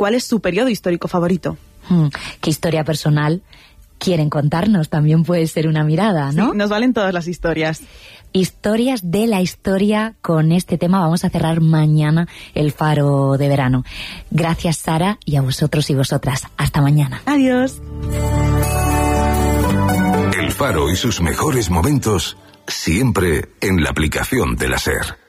cuál es su periodo histórico favorito. ¿Qué historia personal quieren contarnos? También puede ser una mirada, ¿no? Sí, nos valen todas las historias. Historias de la historia. Con este tema vamos a cerrar mañana el Faro de verano. Gracias, Sara, y a vosotros y vosotras. Hasta mañana. Adiós. El Faro y sus mejores momentos siempre en la aplicación de la SER.